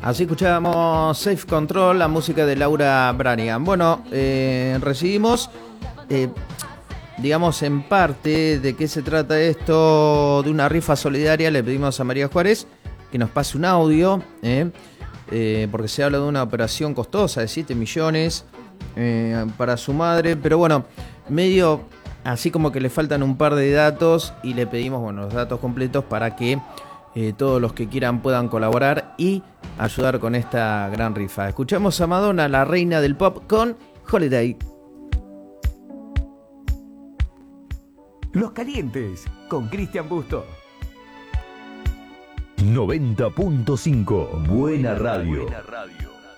Así escuchábamos Safe Control, la música de Laura Branigan. Bueno, recibimos, digamos en parte de qué se trata esto, de una rifa solidaria. Le pedimos a María Juárez que nos pase un audio, porque se habla de una operación costosa de 7 millones para su madre. Pero bueno, medio así como que le faltan un par de datos y le pedimos los datos completos para que todos los que quieran puedan colaborar y ayudar con esta gran rifa. Escuchamos a Madonna, la reina del pop, con Holiday. Los Calientes, con Cristian Busto. 90.5 Buena Radio.